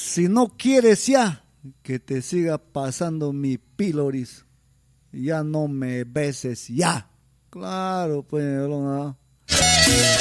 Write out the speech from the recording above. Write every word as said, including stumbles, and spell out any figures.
Si no quieres ya que te siga pasando mi píloris, ya no me beses ya. Claro, pues, ¿no?